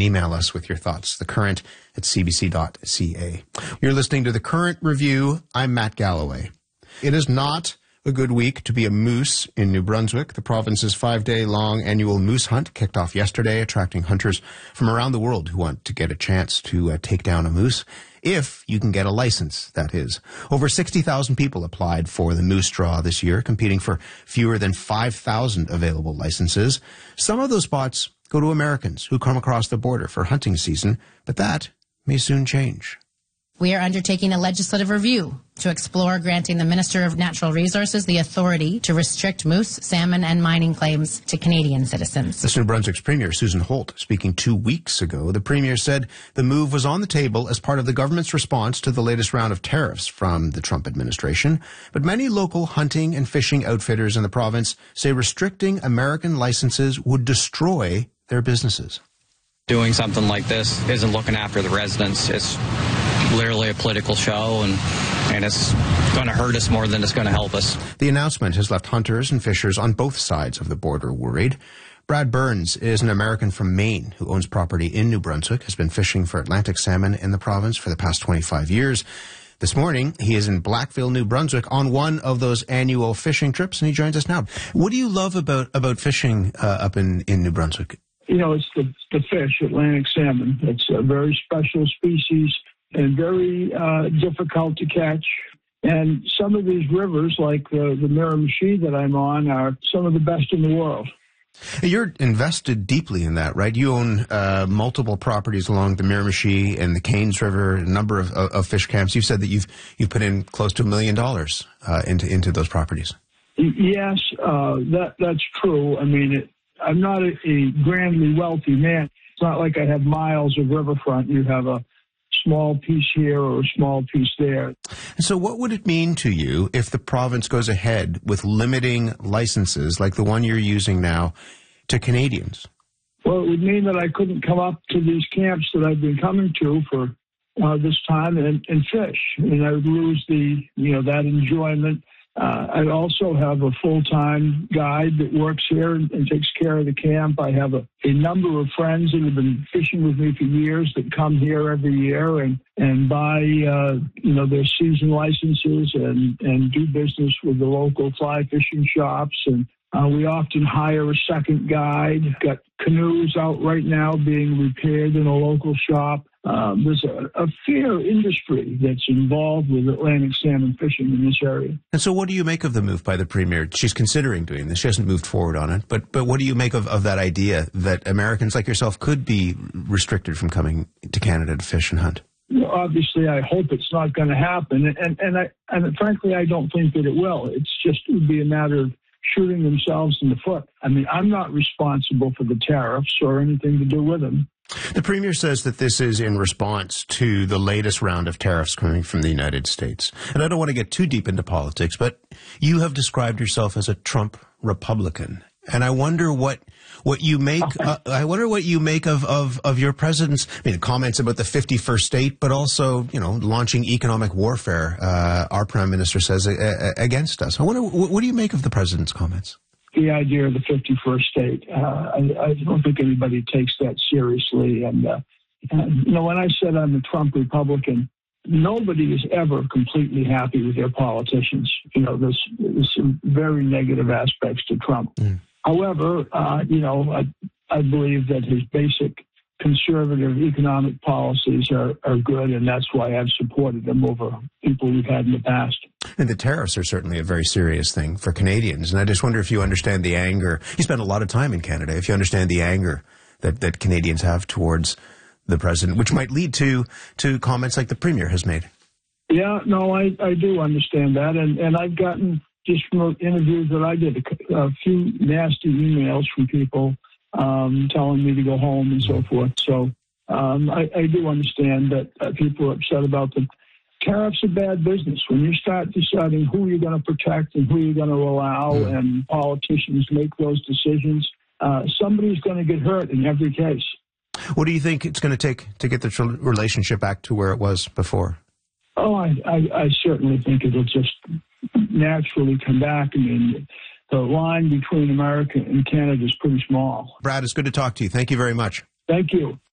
can email us with your thoughts, thecurrent@cbc.ca. You're listening to The Current Review. I'm Matt Galloway. It is not a good week to be a moose in New Brunswick. The province's 5-day-long annual moose hunt kicked off yesterday, attracting hunters from around the world who want to get a chance to take down a moose. If you can get a license, that is. Over 60,000 people applied for the moose draw this year, competing for fewer than 5,000 available licenses. Some of those spots go to Americans who come across the border for hunting season, but that may soon change. We are undertaking a legislative review to explore granting the Minister of Natural Resources the authority to restrict moose, salmon, and mining claims to Canadian citizens. This New Brunswick's Premier, Susan Holt, speaking 2 weeks ago. The Premier said the move was on the table as part of the government's response to the latest round of tariffs from the Trump administration. But many local hunting and fishing outfitters in the province say restricting American licenses would destroy their businesses. Doing something like this isn't looking after the residents. It's literally a political show, and it's going to hurt us more than it's going to help us. The announcement has left hunters and fishers on both sides of the border worried. Brad Burns is an American from Maine who owns property in New Brunswick, has been fishing for Atlantic salmon in the province for the past 25 years. This morning, he is in Blackville, New Brunswick, on one of those annual fishing trips, and he joins us now. What do you love about fishing up in New Brunswick? You know, it's the fish, Atlantic salmon. It's a very special species and very difficult to catch. And some of these rivers, like the Miramichi that I'm on, are some of the best in the world. You're invested deeply in that, right? You own multiple properties along the Miramichi and the Cairns River, a number of fish camps. You've said that you've put in close to $1 million into those properties. Yes, that's true. I mean, I'm not a grandly wealthy man. It's not like I have miles of riverfront. You have a small piece here or a small piece there. So what would it mean to you if the province goes ahead with limiting licenses like the one you're using now to Canadians? Well, it would mean that I couldn't come up to these camps that I've been coming to for this time and fish, and I would lose that enjoyment. I also have a full-time guide that works here and takes care of the camp. I have a number of friends that have been fishing with me for years that come here every year and buy their season licenses and do business with the local fly fishing shops. And we often hire a second guide. Got canoes out right now being repaired in a local shop. There's a fair industry that's involved with Atlantic salmon fishing in this area. And so what do you make of the move by the Premier? She's considering doing this. She hasn't moved forward on it. But what do you make of that idea that Americans like yourself could be restricted from coming to Canada to fish and hunt? Well, obviously, I hope it's not going to happen. And frankly, I don't think that it will. It would be a matter of shooting themselves in the foot. I mean, I'm not responsible for the tariffs or anything to do with them. The Premier says that this is in response to the latest round of tariffs coming from the United States. And I don't want to get too deep into politics, but you have described yourself as a Trump Republican. And I wonder what you make. I wonder what you make of your president's comments about the 51st state, but also launching economic warfare. Our prime minister says against us. I wonder what do you make of the president's comments? The idea of the 51st state. I don't think anybody takes that seriously. And, when I said I'm a Trump Republican, nobody is ever completely happy with their politicians. There's some very negative aspects to Trump. However, I believe that his basic conservative economic policies are good, and that's why I've supported him over people we've had in the past. And the tariffs are certainly a very serious thing for Canadians. And I just wonder if you understand the anger. You spend a lot of time in Canada. If you understand the anger that Canadians have towards the president, which might lead to comments like the Premier has made. Yeah, no, I do understand that. And I've gotten, just from interviews that I did, a few nasty emails from people telling me to go home and so forth. So I do understand that people are upset about the tariffs. Are bad business. When you start deciding who you're going to protect and who you're going to allow, and politicians make those decisions, somebody's going to get hurt in every case. What do you think it's going to take to get the relationship back to where it was before? Oh, I certainly think it'll just naturally come back. I mean, the line between America and Canada is pretty small. Brad, it's good to talk to you. Thank you very much. Thank you.